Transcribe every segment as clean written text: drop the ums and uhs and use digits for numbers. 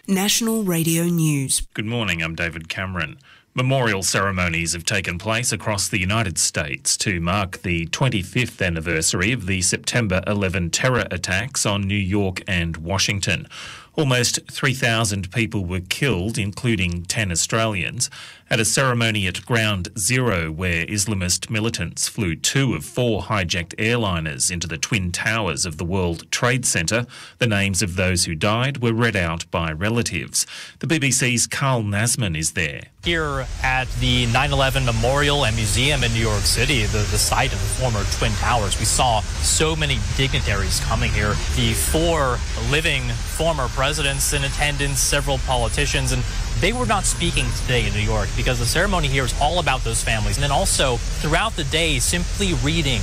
National Radio News. Good morning, I'm David Cameron. Memorial ceremonies have taken place across the United States to mark the 25th anniversary of the September 11 terror attacks on New York and Washington. Almost 3,000 people were killed, including 10 Australians, at a ceremony at Ground Zero where Islamist militants flew 2 of 4 hijacked airliners into the Twin Towers of the World Trade Center. The names of those who died were read out by relatives. The BBC's Carl Nasman is there. Here at the 9/11 Memorial and Museum in New York City, the site of the former Twin Towers, we saw so many dignitaries coming here. The 4 living former presidents in attendance, several politicians, and they were not speaking today in New York because the ceremony here is all about those families. And then also, throughout the day, simply reading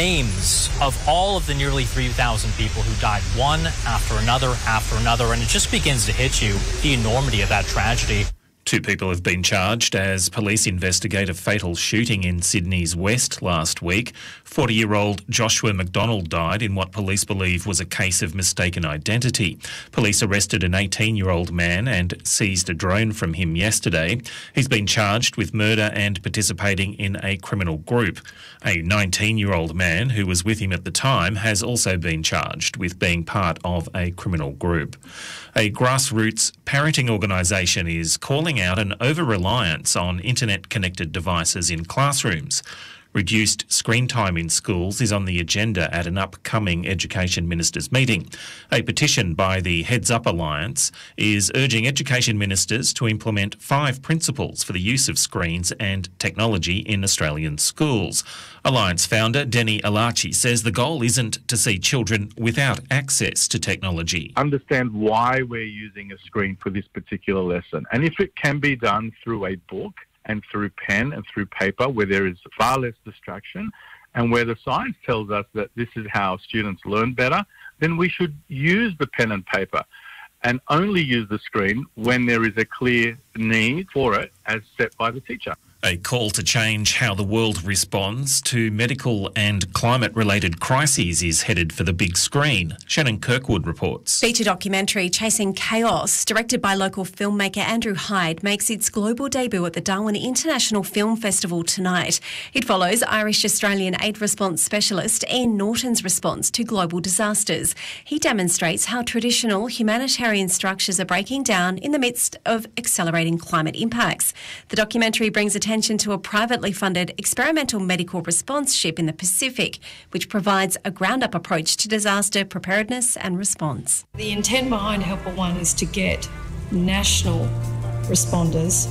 names of all of the nearly 3,000 people who died one after another, and it just begins to hit you, the enormity of that tragedy. 2 people have been charged as police investigate a fatal shooting in Sydney's West last week. 40-year-old Joshua McDonald died in what police believe was a case of mistaken identity. Police arrested an 18-year-old man and seized a drone from him yesterday. He's been charged with murder and participating in a criminal group. A 19-year-old man who was with him at the time has also been charged with being part of a criminal group. A grassroots parenting organisation is calling out an over-reliance on internet-connected devices in classrooms. Reduced screen time in schools is on the agenda at an upcoming Education Ministers' meeting. A petition by the Heads Up Alliance is urging education ministers to implement 5 principles for the use of screens and technology in Australian schools. Alliance founder Denny Alachi says the goal isn't to see children without access to technology. Understand why we're using a screen for this particular lesson, and if it can be done through a book and through pen and through paper where there is far less distraction and where the science tells us that this is how students learn better, then we should use the pen and paper and only use the screen when there is a clear need for it as set by the teacher. A call to change how the world responds to medical and climate-related crises is headed for the big screen. Shannon Kirkwood reports. Feature documentary Chasing Chaos, directed by local filmmaker Andrew Hyde, makes its global debut at the Darwin International Film Festival tonight. It follows Irish-Australian aid response specialist Ian Norton's response to global disasters. He demonstrates how traditional humanitarian structures are breaking down in the midst of accelerating climate impacts. The documentary brings attention to a privately funded experimental medical response ship in the Pacific, which provides a ground-up approach to disaster preparedness and response. The intent behind Helper One is to get national responders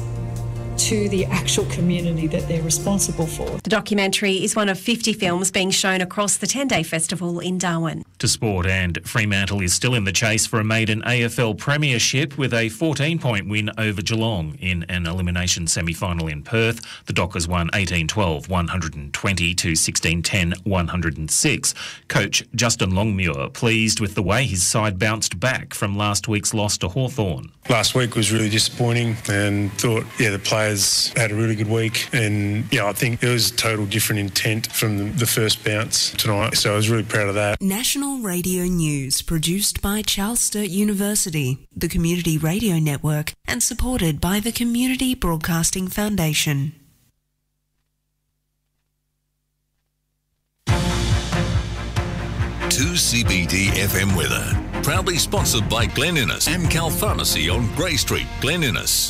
to the actual community that they're responsible for. The documentary is one of 50 films being shown across the 10-day festival in Darwin. To sport, and Fremantle is still in the chase for a maiden AFL premiership with a 14-point win over Geelong in an elimination semi-final in Perth. The Dockers won 18-12, 120 to 16-10, 106. Coach Justin Longmuir pleased with the way his side bounced back from last week's loss to Hawthorn. Last week was really disappointing and thought, the players had a really good week, and I think it was a total different intent from the first bounce tonight, so I was really proud of that. National Radio News, produced by Charles Sturt University, the Community Radio Network, and supported by the Community Broadcasting Foundation. To CBD FM weather, proudly sponsored by Glen Innes, Amcal Pharmacy on Grey Street, Glen Innes.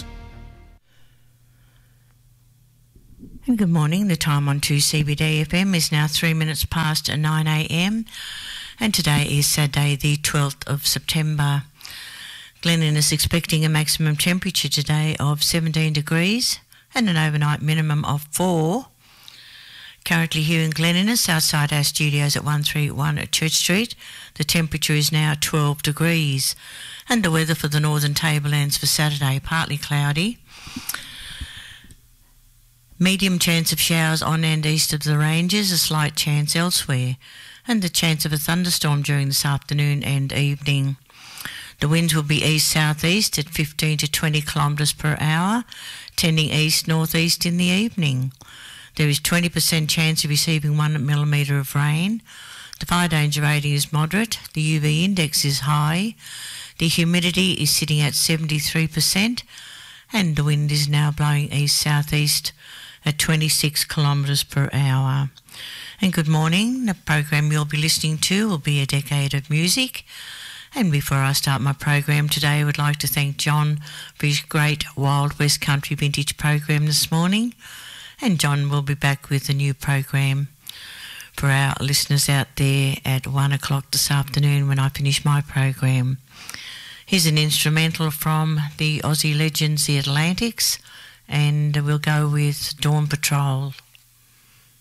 Good morning. The time on 2CBD FM is now 3 minutes past 9 a.m. and today is Saturday the 12th of September. Glen Innes is expecting a maximum temperature today of 17 degrees and an overnight minimum of 4. Currently here in Glen Innes, outside our studios at 131 at Church Street, the temperature is now 12 degrees. And the weather for the Northern Tablelands for Saturday, partly cloudy. Medium chance of showers on and east of the ranges, a slight chance elsewhere, and the chance of a thunderstorm during this afternoon and evening. The winds will be east-southeast at 15 to 20 kilometres per hour, tending east-northeast in the evening. There is 20% chance of receiving 1 millimetre of rain. The fire danger rating is moderate. The UV index is high. The humidity is sitting at 73%, and the wind is now blowing east-southeast at 26 kilometres per hour. And good morning. The program you'll be listening to will be A Decade of Music. And before I start my program today, I would like to thank John for his great Wild West Country Vintage program this morning. And John will be back with a new program for our listeners out there at 1 o'clock this afternoon when I finish my program. Here's an instrumental from the Aussie legends, the Atlantics, and we'll go with Dawn Patrol.